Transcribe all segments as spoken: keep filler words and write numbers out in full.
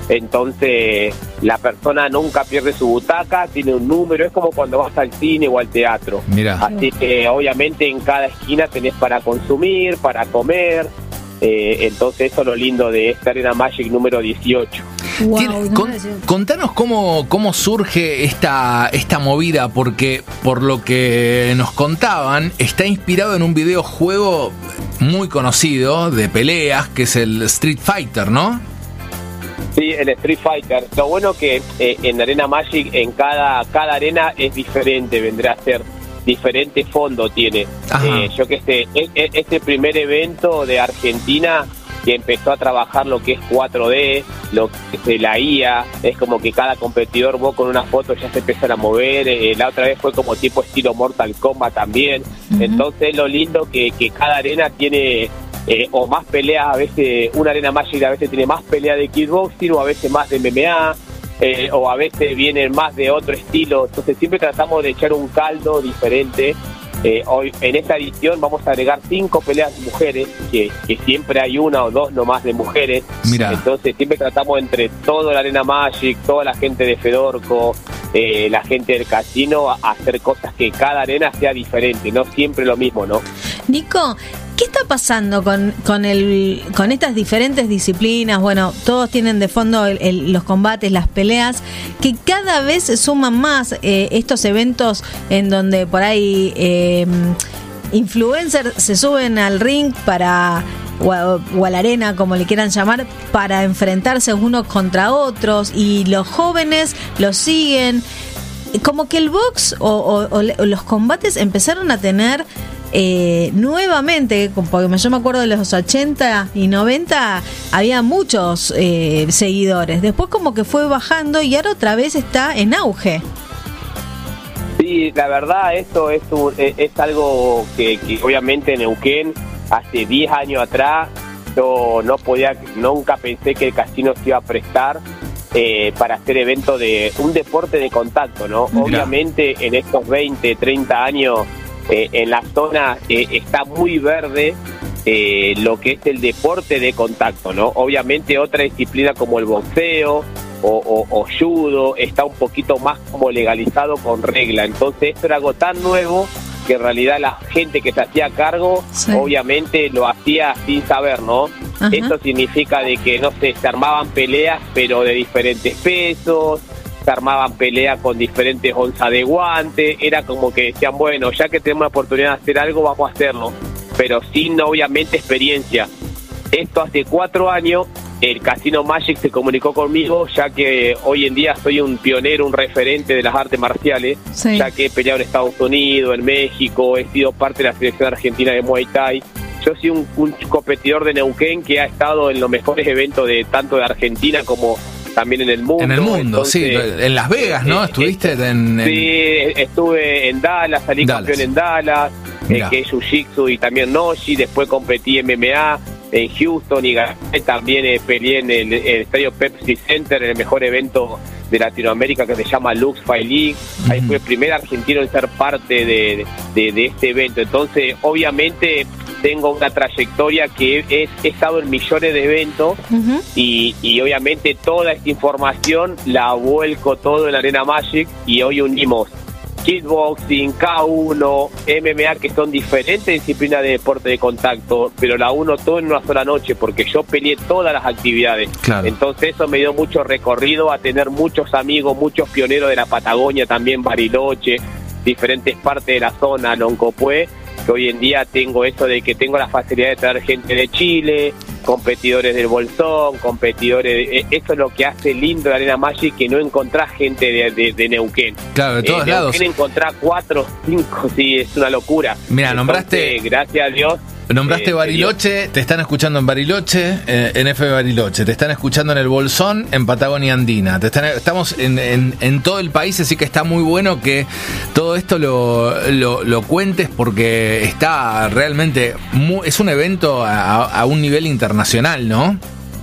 Entonces la persona nunca pierde su butaca, tiene un número, es como cuando vas al cine o al teatro. Mirá. Así que obviamente en cada esquina tenés para consumir, para comer. Eh, entonces eso es lo lindo de esta Arena Magic número dieciocho. Wow, Tiene, no con, me decía. contanos cómo, cómo surge esta, esta movida, porque por lo que nos contaban, está inspirado en un videojuego muy conocido de peleas, que es el Street Fighter, ¿no? Sí, el Street Fighter. Lo bueno que eh, en Arena Magic, en cada, cada arena es diferente, vendrá a ser diferente fondo tiene. Eh, yo que sé, este primer evento de Argentina que empezó a trabajar lo que es cuatro D, lo que es la I A, es como que cada competidor, vos con una foto ya se empiezan a mover, eh, la otra vez fue como tipo estilo Mortal Kombat también. Uh-huh. Entonces lo lindo que, que cada arena tiene eh, o más peleas, a veces una Arena Magic a veces tiene más pelea de kickboxing o a veces más de M M A. Eh, o a veces vienen más de otro estilo, entonces siempre tratamos de echar un caldo diferente. Eh, hoy en esta edición vamos a agregar cinco peleas de mujeres, que, que siempre hay una o dos nomás de mujeres. Mirá. Entonces siempre tratamos entre toda la Arena Magic, toda la gente de Fedorco, eh, la gente del casino, a hacer cosas que cada arena sea diferente, no siempre lo mismo, ¿no? Nico, ¿qué está pasando con, con, el, con estas diferentes disciplinas? Bueno, todos tienen de fondo el, el, los combates, las peleas, que cada vez se suman más eh, estos eventos en donde por ahí eh, influencers se suben al ring para o a, o a la arena, como le quieran llamar, para enfrentarse unos contra otros, y los jóvenes los siguen. Como que el box o, o, o los combates empezaron a tener Eh, nuevamente, porque yo me acuerdo de los ochenta y noventa había muchos eh, seguidores, después como que fue bajando y ahora otra vez está en auge. Sí, la verdad esto es, un, es algo que, que obviamente en Neuquén hace diez años atrás yo no podía, nunca pensé que el casino se iba a prestar eh, para hacer eventos de un deporte de contacto, ¿no? Mira. Obviamente en estos veinte, treinta años Eh, en la zona eh, está muy verde eh, lo que es el deporte de contacto, ¿no? Obviamente otra disciplina como el boxeo o, o, o judo está un poquito más como legalizado con regla. Entonces esto era algo tan nuevo que en realidad la gente que se hacía cargo, sí, obviamente lo hacía sin saber, ¿no? Ajá. Esto significa de que, no sé, se armaban peleas pero de diferentes pesos, se armaban peleas con diferentes onzas de guante, era como que decían, bueno, ya que tenemos la oportunidad de hacer algo, vamos a hacerlo, pero sin obviamente experiencia. Esto hace cuatro años, el Casino Magic se comunicó conmigo, ya que hoy en día soy un pionero, un referente de las artes marciales, sí, ya que he peleado en Estados Unidos, en México, he sido parte de la selección argentina de Muay Thai. Yo soy un, un competidor de Neuquén que ha estado en los mejores eventos de tanto de Argentina como también en el mundo. En el mundo, entonces, sí, en Las Vegas, ¿no? Eh, ¿Estuviste eh, en, en...? Sí, estuve en Dallas, salí Dallas. campeón en Dallas, eh, que es Jiu-Jitsu y también Noshi, después competí en M M A en Houston y gané, también eh, peleé en el, el estadio Pepsi Center, en el mejor evento de Latinoamérica que se llama Lux Fight League. Uh-huh. Ahí fui el primer argentino en ser parte de, de, de este evento. Entonces, obviamente, tengo una trayectoria que he, he estado en millones de eventos, uh-huh, y, y obviamente toda esta información la vuelco todo en Arena Magic y hoy unimos kickboxing, K uno, M M A, que son diferentes disciplinas de deporte de contacto, pero la uno todo en una sola noche, porque yo peleé todas las actividades. Claro. Entonces eso me dio mucho recorrido a tener muchos amigos, muchos pioneros de la Patagonia, también Bariloche, diferentes partes de la zona, Loncopué, que hoy en día tengo eso de que tengo la facilidad de traer gente de Chile, competidores del Bolsón, competidores de, eso es lo que hace lindo la Arena Magic, que no encontrás gente de, de, de Neuquén. Claro, de todos eh, lados. Neuquén encontrás cuatro, cinco, sí, es una locura. Mira, nombraste... Entonces, gracias a Dios. Nombraste eh, Bariloche, te están escuchando en Bariloche, eh, en F Bariloche, te están escuchando en el Bolsón, en Patagonia Andina, te están, estamos en, en, en todo el país, así que está muy bueno que todo esto lo, lo, lo cuentes, porque está realmente, muy, es un evento a, a un nivel internacional, ¿no?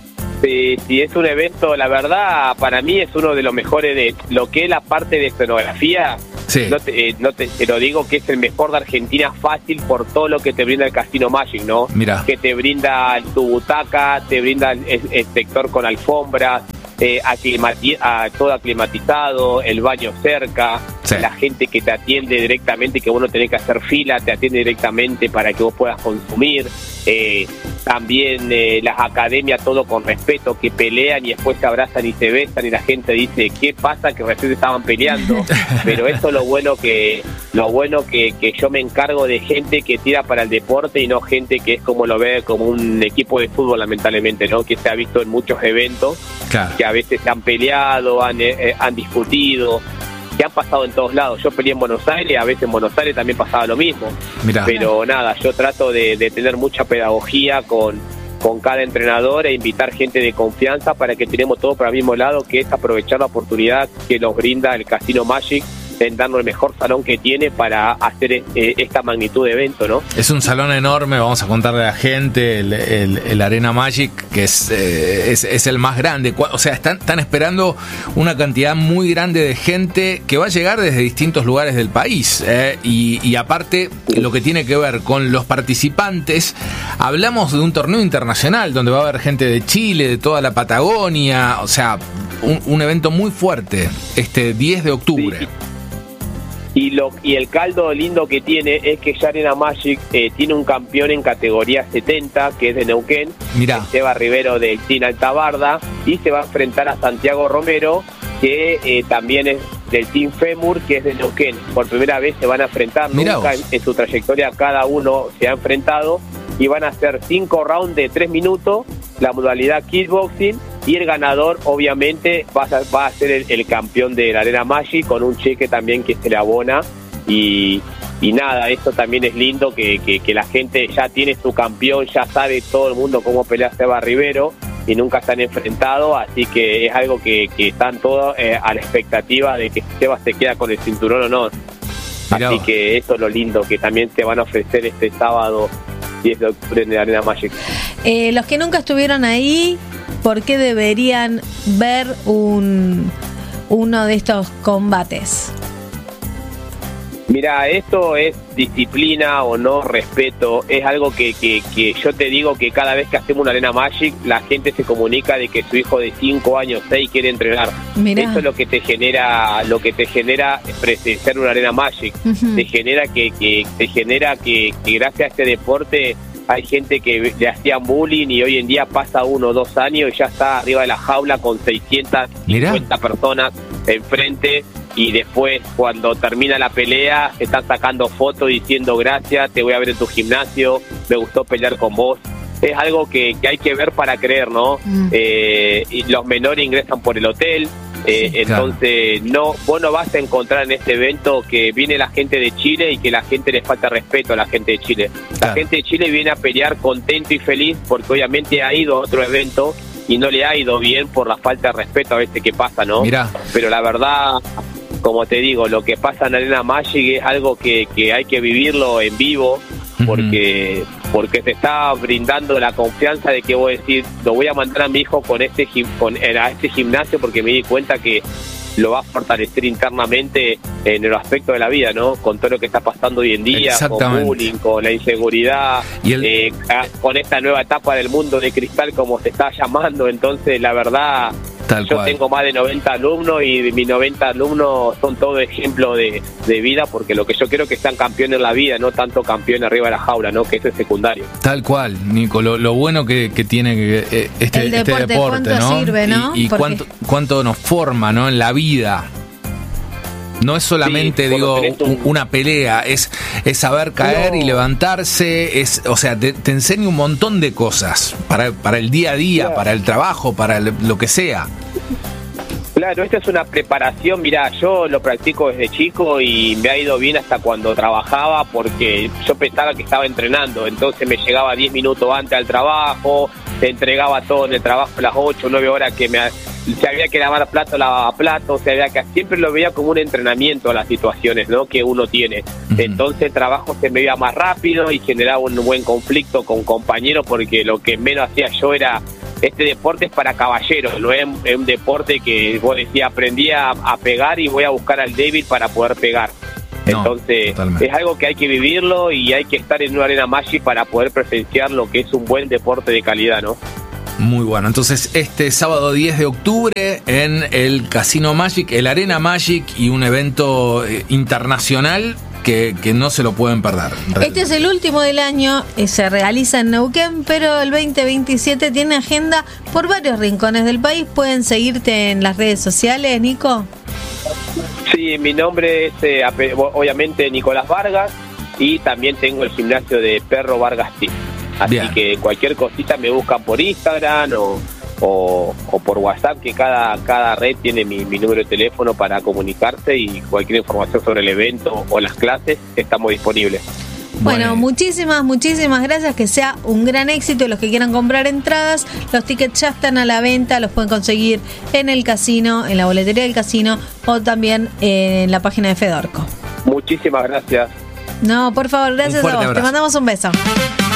Sí, sí, es un evento, la verdad, para mí es uno de los mejores de lo que es la parte de escenografía. Sí. No, te, eh, no te, te lo digo que es el mejor de Argentina fácil por todo lo que te brinda el Casino Magic, ¿no? Mirá. Que te brinda tu butaca, te brinda el, el sector con alfombras, eh, aclimati- a, todo aclimatizado, el baño cerca, sí. la gente que te atiende directamente, que vos no tenés que hacer fila, te atiende directamente para que vos puedas consumir. Eh, también eh, las academias, todo con respeto, que pelean y después se abrazan y se besan y la gente dice, ¿qué pasa? Que recién estaban peleando. Pero eso es lo bueno que lo bueno que, que yo me encargo de gente que tira para el deporte y no gente que es como lo ve como un equipo de fútbol, lamentablemente, ¿no? Que se ha visto en muchos eventos, claro. que a veces se han peleado, han, eh, han discutido, que han pasado en todos lados. Yo peleé en Buenos Aires, a veces en Buenos Aires también pasaba lo mismo. Mirá. Pero nada, yo trato de, de tener mucha pedagogía con, con cada entrenador e invitar gente de confianza para que tiremos todo para el mismo lado, que es aprovechar la oportunidad que nos brinda el Casino Magic en darnos el mejor salón que tiene para hacer eh, esta magnitud de evento, ¿no? Es un salón enorme, vamos a contarle a la gente, el, el, el Arena Magic, que es, eh, es, es el más grande. O sea, están, están esperando una cantidad muy grande de gente que va a llegar desde distintos lugares del país. Eh, y, y aparte, lo que tiene que ver con los participantes, hablamos de un torneo internacional donde va a haber gente de Chile, de toda la Patagonia, o sea, un, un evento muy fuerte, este diez de octubre. Sí. Y lo y el caldo lindo que tiene es que ya Arena Magic eh, tiene un campeón en categoría setenta, que es de Neuquén, Mirá. Seba Rivero de Team Altabarda, y se va a enfrentar a Santiago Romero, que eh, también es del Team Femur, que es de Neuquén. Por primera vez se van a enfrentar, Mirá nunca en, en su trayectoria cada uno se ha enfrentado, y van a hacer cinco rounds de tres minutos, la modalidad kickboxing, y el ganador obviamente va a, va a ser el, el campeón de la Arena Magic, con un cheque también que se le abona. Y, y nada, esto también es lindo, que, que, que la gente ya tiene su campeón, ya sabe todo el mundo cómo pelea Seba Rivero y nunca se han enfrentado, así que es algo que, que están todos eh, a la expectativa de que Seba se queda con el cinturón o no. Mirá. Así que eso es lo lindo, que también te van a ofrecer este sábado diez de octubre en la Arena Magic. Eh, los que nunca estuvieron ahí, ¿por qué deberían ver un uno de estos combates? Mira, esto es disciplina o no, respeto. Es algo que, que, que yo te digo que cada vez que hacemos una Arena Magic, la gente se comunica de que su hijo de cinco años, seis quiere entrenar. Mirá. Eso es lo que te genera, lo que te genera presenciar una Arena Magic. Uh-huh. Te genera que, que te genera que, que gracias a este deporte hay gente que le hacían bullying y hoy en día pasa uno o dos años y ya está arriba de la jaula con seiscientas cincuenta Mirá. Personas enfrente, y después cuando termina la pelea se están sacando fotos diciendo gracias, te voy a ver en tu gimnasio, me gustó pelear con vos. Es algo que, que hay que ver para creer, ¿no? Mm. Eh, y los menores ingresan por el hotel. Eh, sí, entonces claro. no, vos no vas a encontrar en este evento que viene la gente de Chile y que la gente le falta respeto a la gente de Chile. La claro. gente de Chile viene a pelear contento y feliz porque obviamente ha ido a otro evento y no le ha ido bien por la falta de respeto a veces que pasa, ¿no? Mirá. Pero la verdad, como te digo, lo que pasa en Arena Magic es algo que, que hay que vivirlo en vivo, porque uh-huh. porque te está brindando la confianza de que voy a decir, lo voy a mandar a mi hijo con este con a este gimnasio porque me di cuenta que lo va a fortalecer internamente en el aspecto de la vida, ¿no? Con todo lo que está pasando hoy en día, con bullying, con la inseguridad, ¿Y el... eh, con esta nueva etapa del mundo de cristal, como se está llamando. Entonces, la verdad, Tal yo cual. tengo más de noventa alumnos y de mis noventa alumnos son todo ejemplo de, de vida, porque lo que yo quiero es que sean campeones en la vida, no tanto campeones arriba de la jaula, ¿no? Que eso es secundario. Tal cual, Nico, lo, lo bueno que, que tiene eh, este, el deporte, este deporte, ¿cuánto ¿no? sirve, ¿no? Y, y cuánto, cuánto nos forma, ¿no? En la vida. No es solamente, sí, digo, un... una pelea, es, es saber caer no. y levantarse, es, o sea, te, te enseña un montón de cosas para, para el día a día, claro. para el trabajo, para el, lo que sea. Claro, esta es una preparación. Mirá, yo lo practico desde chico y me ha ido bien hasta cuando trabajaba, porque yo pensaba que estaba entrenando, entonces me llegaba diez minutos antes al trabajo, te entregaba todo en el trabajo a las ocho o nueve horas que me... Si había que lavar plato, lavaba plato, si había que... Siempre lo veía como un entrenamiento a las situaciones, ¿no? Que uno tiene. Uh-huh. Entonces el trabajo se me iba más rápido y generaba un buen conflicto con compañeros, porque lo que menos hacía yo era... Este deporte es para caballeros, no es, es un deporte que vos decías, aprendí a, a pegar y voy a buscar al débil para poder pegar. No, Entonces totalmente. Es algo que hay que vivirlo y hay que estar en una Arena Magic para poder presenciar lo que es un buen deporte de calidad, ¿no? Muy bueno. Entonces, este sábado diez de octubre en el Casino Magic, el Arena Magic, y un evento eh, internacional que, que no se lo pueden perder. Este es el último del año, eh, se realiza en Neuquén, pero el veinte veintisiete tiene agenda por varios rincones del país. Pueden seguirte en las redes sociales, Nico. Sí, mi nombre es eh, obviamente Nicolás Vargas, y también tengo el gimnasio de Perro Vargas Team. Así Bien. que cualquier cosita me buscan por Instagram o, o, o por WhatsApp, que cada, cada red tiene mi, mi número de teléfono para comunicarse, y cualquier información sobre el evento o las clases estamos disponibles. Bueno, bueno, muchísimas, muchísimas gracias, que sea un gran éxito. Los que quieran comprar entradas, los tickets ya están a la venta, los pueden conseguir en el casino, en la boletería del casino, o también en la página de Fedorco. Muchísimas gracias. No, por favor, gracias a vos. Abrazo. Te mandamos un beso.